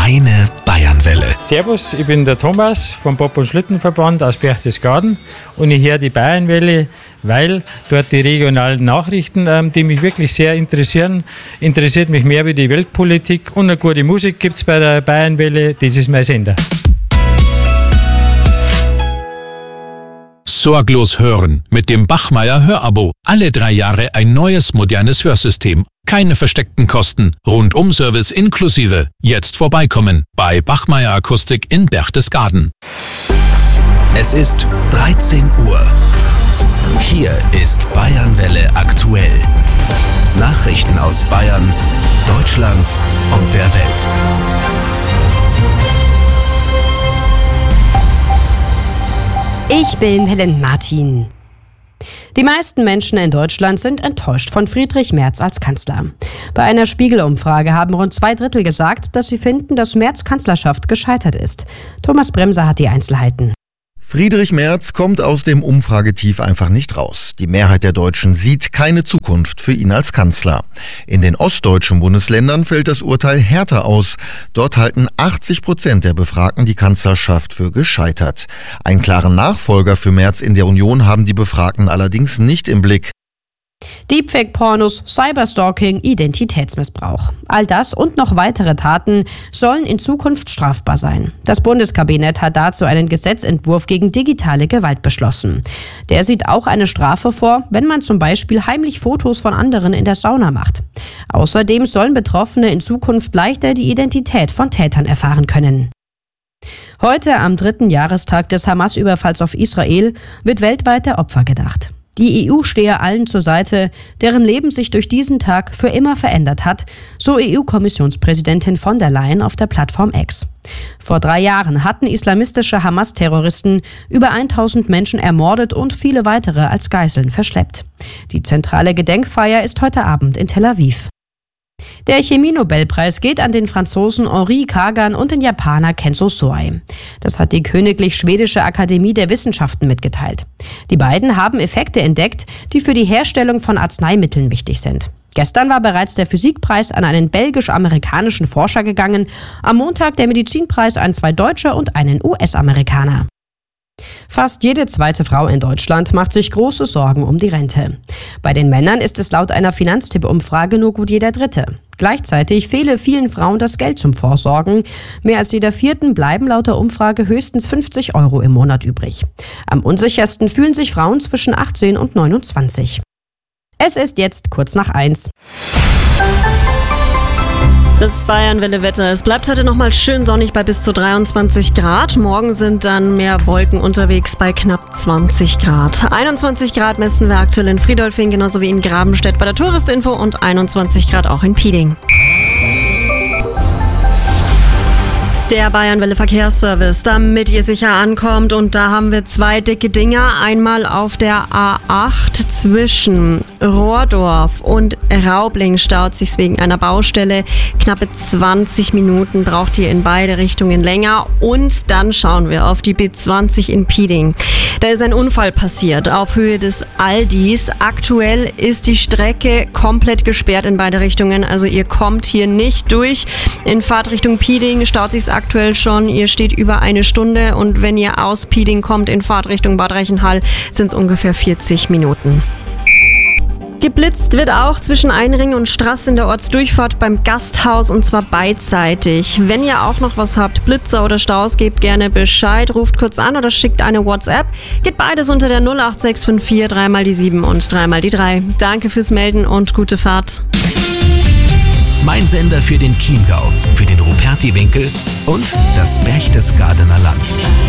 Kleine Bayernwelle. Servus, ich bin der Thomas vom Bob- und Schlittenverband aus Berchtesgaden und ich höre die Bayernwelle, weil dort die regionalen Nachrichten, die mich wirklich sehr interessieren, interessiert mich mehr wie die Weltpolitik und eine gute Musik gibt es bei der Bayernwelle, das ist mein Sender. Sorglos hören mit dem Bachmeier Hörabo. Alle 3 Jahre ein neues, modernes Hörsystem. Keine versteckten Kosten. Rundum-Service inklusive. Jetzt vorbeikommen bei Bachmeier Akustik in Berchtesgaden. Es ist 13 Uhr. Hier ist Bayernwelle aktuell. Nachrichten aus Bayern, Deutschland und der Welt. Ich bin Helen Martin. Die meisten Menschen in Deutschland sind enttäuscht von Friedrich Merz als Kanzler. Bei einer Spiegel-Umfrage haben rund 2/3 gesagt, dass sie finden, dass Merz' Kanzlerschaft gescheitert ist. Thomas Bremser hat die Einzelheiten. Friedrich Merz kommt aus dem Umfragetief einfach nicht raus. Die Mehrheit der Deutschen sieht keine Zukunft für ihn als Kanzler. In den ostdeutschen Bundesländern fällt das Urteil härter aus. Dort halten 80% der Befragten die Kanzlerschaft für gescheitert. Einen klaren Nachfolger für Merz in der Union haben die Befragten allerdings nicht im Blick. Deepfake-Pornos, Cyberstalking, Identitätsmissbrauch. All das und noch weitere Taten sollen in Zukunft strafbar sein. Das Bundeskabinett hat dazu einen Gesetzentwurf gegen digitale Gewalt beschlossen. Der sieht auch eine Strafe vor, wenn man zum Beispiel heimlich Fotos von anderen in der Sauna macht. Außerdem sollen Betroffene in Zukunft leichter die Identität von Tätern erfahren können. Heute, am 3. Jahrestag des Hamas-Überfalls auf Israel, wird weltweit der Opfer gedacht. Die EU stehe allen zur Seite, deren Leben sich durch diesen Tag für immer verändert hat, so EU-Kommissionspräsidentin von der Leyen auf der Plattform X. Vor 3 Jahren hatten islamistische Hamas-Terroristen über 1000 Menschen ermordet und viele weitere als Geiseln verschleppt. Die zentrale Gedenkfeier ist heute Abend in Tel Aviv. Der Chemie-Nobelpreis geht an den Franzosen Henri Kagan und den Japaner Kenzo Soei. Das hat die Königlich Schwedische Akademie der Wissenschaften mitgeteilt. Die beiden haben Effekte entdeckt, die für die Herstellung von Arzneimitteln wichtig sind. Gestern war bereits der Physikpreis an einen belgisch-amerikanischen Forscher gegangen, am Montag der Medizinpreis an 2 Deutsche und einen US-Amerikaner. Fast jede zweite Frau in Deutschland macht sich große Sorgen um die Rente. Bei den Männern ist es laut einer Finanztipp-Umfrage nur gut jeder Dritte. Gleichzeitig fehle vielen Frauen das Geld zum Vorsorgen. Mehr als jeder Vierten bleiben laut der Umfrage höchstens 50 € im Monat übrig. Am unsichersten fühlen sich Frauen zwischen 18 und 29. Es ist jetzt kurz nach 1. Das Bayernwelle-Wetter. Es bleibt heute nochmal schön sonnig bei bis zu 23 Grad. Morgen sind dann mehr Wolken unterwegs bei knapp 20 Grad. 21 Grad messen wir aktuell in Friedolfing, genauso wie in Grabenstedt bei der Touristinfo und 21 Grad auch in Piding. Der Bayernwelle Verkehrsservice, damit ihr sicher ankommt. Und da haben wir 2 dicke Dinger. Einmal auf der A8 zwischen Rohrdorf und Raubling staut sich wegen einer Baustelle. Knappe 20 Minuten braucht ihr in beide Richtungen länger. Und dann schauen wir auf die B20 in Piding. Da ist ein Unfall passiert auf Höhe des Aldis. Aktuell ist die Strecke komplett gesperrt in beide Richtungen. Also ihr kommt hier nicht durch. In Fahrtrichtung Piding staut sich aktuell schon. Ihr steht über 1 Stunde und wenn ihr aus Piding kommt in Fahrtrichtung Bad Reichenhall, sind es ungefähr 40 Minuten. Geblitzt wird auch zwischen Einring und Straß in der Ortsdurchfahrt beim Gasthaus und zwar beidseitig. Wenn ihr auch noch was habt, Blitzer oder Staus, gebt gerne Bescheid, ruft kurz an oder schickt eine WhatsApp. Geht beides unter der 08654 3 die 7 und 3 die 3. Danke fürs Melden und gute Fahrt. Mein Sender für den Chiemgau, für den Ruperti-Winkel und das Berchtesgadener Land.